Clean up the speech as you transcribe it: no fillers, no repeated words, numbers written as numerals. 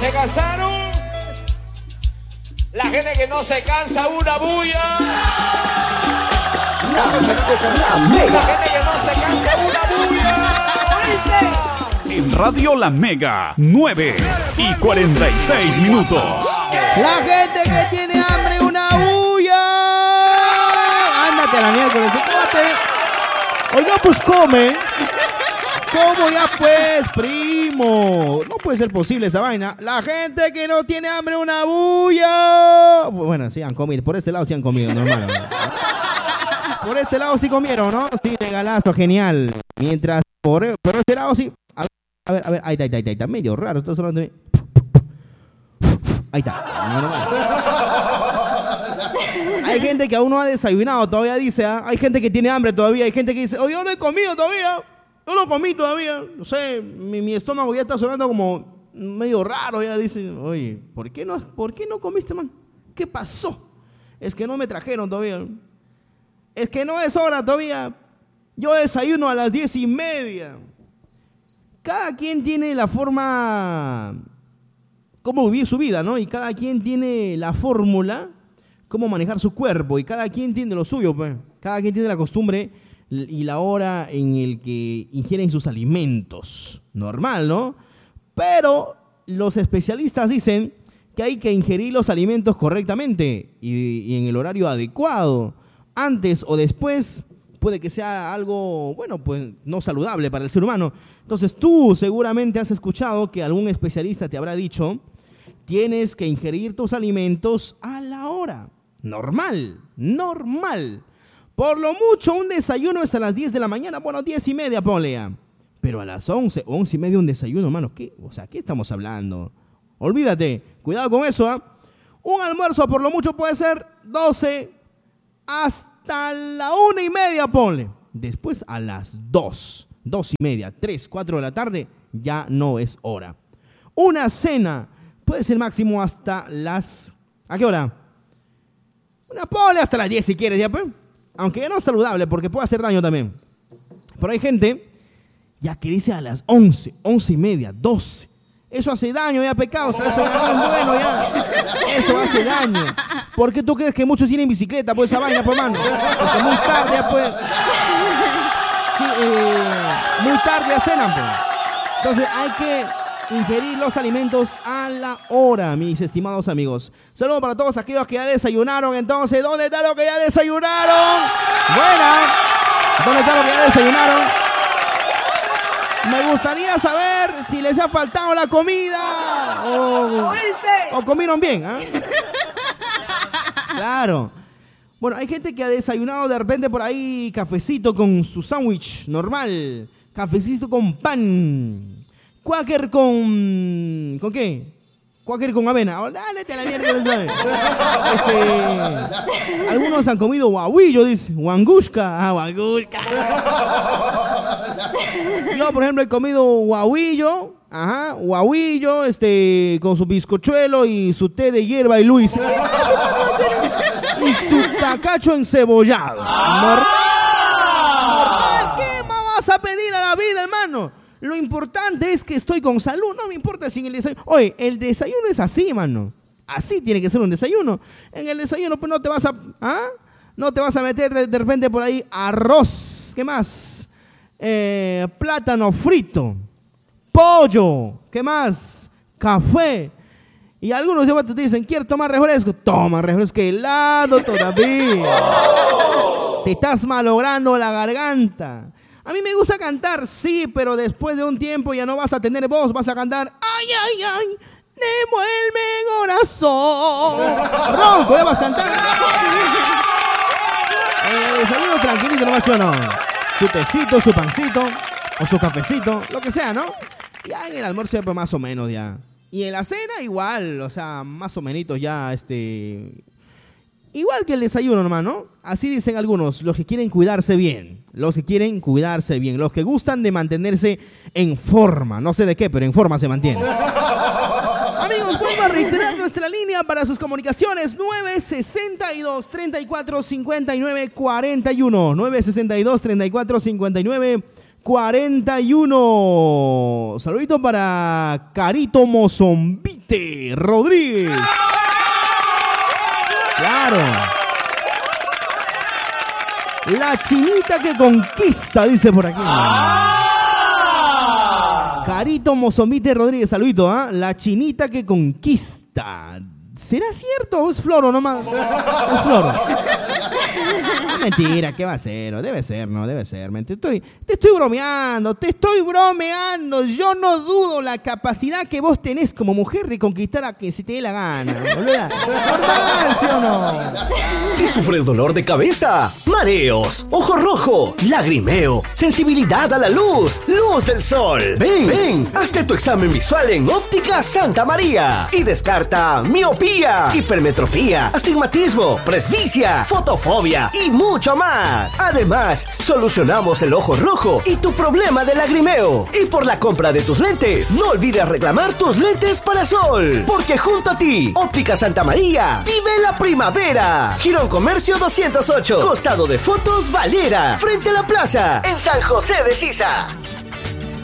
¿Se cansaron? La gente que no se cansa, una bulla. La gente que no se cansa, una bulla. En Radio La Mega, 9:46. La gente que tiene hambre, una bulla. Ándate a la miércoles, oiga, pues come. ¿Cómo ya pues, primo? No puede ser posible esa vaina. La gente que no tiene hambre, una bulla. Bueno, sí han comido. Por este lado sí han comido, normal. Por este lado sí comieron, ¿no? Sí, regalazo, genial. Mientras por este lado sí. A ver, ahí está. Medio raro. Está sonando. Ahí está. Hay gente que aún no ha desayunado todavía, dice. ¿Eh? Hay gente que tiene hambre todavía. Hay gente que dice, oye, yo no he comido todavía. Yo no comí todavía. No sé, mi estómago ya está sonando como medio raro. Ya dice, oye, ¿por qué no comiste, man? ¿Qué pasó? Es que no me trajeron todavía. Es que no es hora todavía. Yo desayuno a las 10:30. Cada quien tiene la forma cómo vivir su vida, ¿no? Y cada quien tiene la fórmula cómo manejar su cuerpo. Y cada quien tiene lo suyo, pues. Cada quien tiene la costumbre y la hora en el que ingieren sus alimentos. Normal, ¿no? Pero los especialistas dicen que hay que ingerir los alimentos correctamente y en el horario adecuado. Antes o después puede que sea algo, bueno, pues no saludable para el ser humano. Entonces tú seguramente has escuchado que algún especialista te habrá dicho, tienes que ingerir tus alimentos a la hora. Normal. Por lo mucho un desayuno es a las 10 de la mañana, bueno, 10:30, ponle. Pero a las 11:30 un desayuno, hermano, ¿qué? O sea, ¿qué estamos hablando? Olvídate, cuidado con eso, ¿eh? Un almuerzo por lo mucho puede ser 12 hasta la 1:30, ponle. Después a las 2:30, 3, 4 de la tarde, ya no es hora. Una cena puede ser máximo hasta las... ¿A qué hora? Una ponle hasta las 10 si quieres, ya pues. Aunque ya no es saludable porque puede hacer daño también. Pero hay gente ya que dice a las 11, 11:30, 12. Eso hace daño, ya pecado, o sea, eso ya no es bueno, ya. Eso hace daño. ¿Por qué tú crees que muchos tienen bicicleta por esa vaina, por mano? Porque muy tarde ya pues. Sí, muy tarde ya cenan, pues. Entonces hay que ingerir los alimentos a la hora, mis estimados amigos. Saludos para todos aquellos que ya desayunaron. Entonces, ¿dónde está lo que ya desayunaron? Buena. ¿Dónde está lo que ya desayunaron? Me gustaría saber si les ha faltado la comida o comieron bien, ¿eh? Claro. Bueno, hay gente que ha desayunado de repente por ahí cafecito con su sándwich normal, cafecito con pan, Quaker con qué? Quaker con avena. Dale a la mierda, ¿sabes? Algunos han comido guaguillo, dice. Wangushka. Wangushka. Yo, por ejemplo, he comido guaguillo. Ajá, guaguillo, con su bizcochuelo y su té de hierba y Luis. Y su tacacho encebollado. Normal. ¿Qué más vas a pedir a la vida, hermano? Lo importante es que estoy con salud. No me importa si en el desayuno... Oye, el desayuno es así, mano. Así tiene que ser un desayuno. En el desayuno, pues no te vas a... ¿Ah? No te vas a meter de repente por ahí arroz. ¿Qué más? Plátano frito. Pollo. ¿Qué más? Café. Y algunos te dicen, ¿quieres tomar refresco? Toma refresco helado todavía. Te estás malogrando la garganta. A mí me gusta cantar, sí, pero después de un tiempo ya no vas a tener voz, vas a cantar, ay, ay, ay, devuelve corazón. Ronco, ya vas a cantar. El desayuno tranquilito, nomás, ¿sí o no? Su tecito, su pancito, o su cafecito, lo que sea, ¿no? Ya en el almuerzo, pues más o menos ya. Y en la cena igual, o sea, más o menos ya, igual que el desayuno, hermano. Así dicen algunos, los que quieren cuidarse bien. Los que quieren cuidarse bien. Los que gustan de mantenerse en forma. No sé de qué, pero en forma se mantiene. Amigos, vuelvo a reiterar nuestra línea para sus comunicaciones. 962-34-59-41. 962-34-59-41. 41. Saludito para Carito Mozombite Rodríguez. Claro. La chinita que conquista, dice por aquí. Carito Mozombite Rodríguez, saludito, ¿ah? La chinita que conquista. ¿Será cierto o es floro nomás? Es floro. Mentira, ¿qué va a ser? No, debe ser, no, debe ser. Te estoy bromeando, Yo no dudo la capacidad que vos tenés como mujer de conquistar a quien se te dé la gana, boluda. Normal, ¿sí o no? Si sufres dolor de cabeza, mareos, ojo rojo, lagrimeo, sensibilidad a la luz, luz del sol. Ven, hazte tu examen visual en Óptica Santa María y descarta miopía, hipermetropía, astigmatismo, presbicia, fotofobia y mucho más. Además, solucionamos el ojo rojo y tu problema de lagrimeo. Y por la compra de tus lentes, no olvides reclamar tus lentes para sol, porque junto a ti, Óptica Santa María, vive la primavera. Girón Comercio 208, costado de Fotos Valera, frente a la plaza, en San José de Sisa.